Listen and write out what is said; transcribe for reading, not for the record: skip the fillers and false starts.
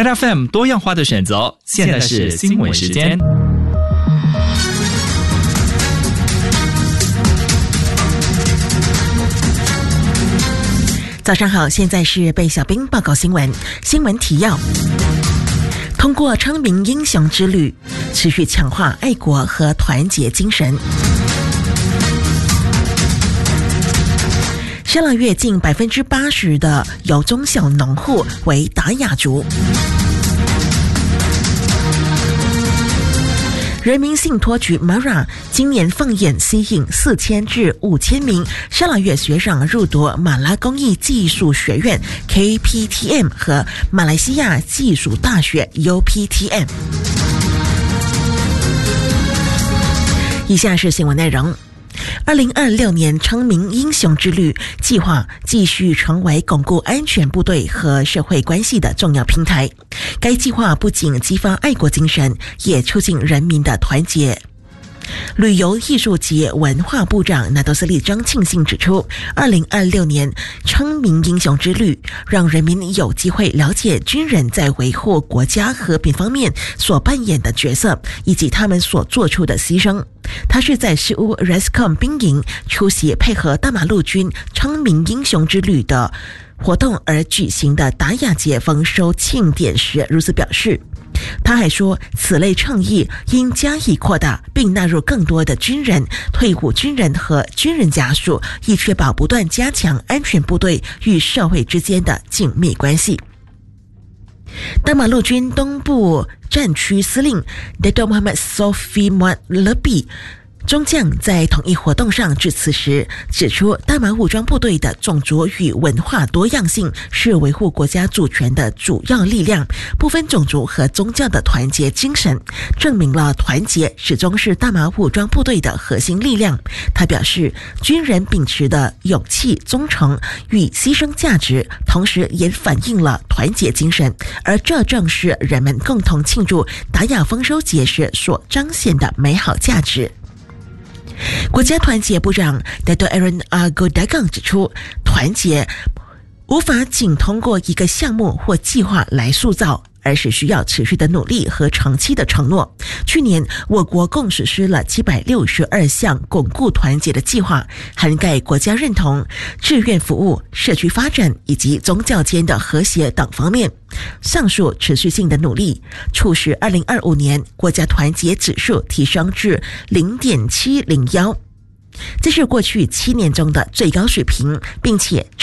Red FM 多样化的选择，现在是新闻时间。 早上好，现在是被小兵报告新闻。新闻提要：通过昌明英雄之旅，持续强化爱国和团结精神。沙拉越近80%的由中小农户为达雅族。人民信托局 MARA 今年放眼吸引4000至5000名沙拉越学生入读马拉工艺技术学院 KPTM 和马来西亚技术大学 UPTM。 以下是新闻内容。2026年昌明英雄之旅计划继续成为巩固安全部队和社会关系的重要平台。该计划不仅激发爱国精神，也促进人民的团结。旅游艺术及文化部长纳多斯利张庆信指出，2026年昌明英雄之旅让人民有机会了解军人在维护国家和平方面所扮演的角色，以及他们所做出的牺牲。他是在西乌 RESCOM 兵营出席配合大马陆军昌明英雄之旅的活动而举行的达雅节丰收庆典时如此表示。他还说，此类倡议应加以扩大，并纳入更多的军人、退伍军人和军人家属，以确保不断加强安全部队与社会之间的紧密关系。大马陆军东部战区司令 Dato Muhammad Sofi Muhammad Lebih中将在统一活动上致辞时指出，大马武装部队的种族与文化多样性是维护国家主权的主要力量，不分种族和宗教的团结精神，证明了团结始终是大马武装部队的核心力量。他表示，军人秉持的勇气、忠诚与牺牲价值，同时也反映了团结精神，而这正是人们共同庆祝达雅丰收节时所彰显的美好价值。国家团结部长 Dato Aaron Agodagang 指出，团结无法仅通过一个项目或计划来塑造，而是需要持续的努力和长期的承诺。去年我国共实施了762项巩固团结的计划，涵盖国家认同、志愿服务、社区发展以及宗教间的和谐等方面。上述持续性的努力促使2025年国家团结指数提升至 0.701， 这是过去7年中的最高水平，并且